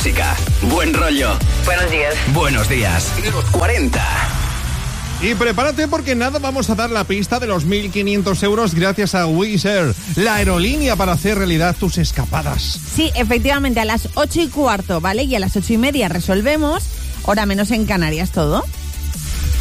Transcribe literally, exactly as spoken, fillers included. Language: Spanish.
música, buen rollo. Buenos días. Buenos días. Los cuarenta. Y prepárate porque nada, vamos a dar la pista de los mil quinientos euros gracias a Wizz Air, la aerolínea para hacer realidad tus escapadas. Sí, efectivamente, a las ocho y cuarto, ¿vale? Y a las ocho y media resolvemos, hora menos en Canarias todo.